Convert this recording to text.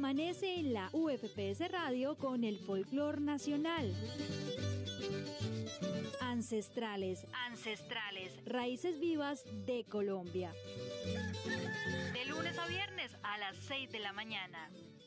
Amanece en la UFPS Radio con el folclor nacional. Ancestrales, raíces vivas de Colombia. De lunes a viernes a las 6 de la mañana.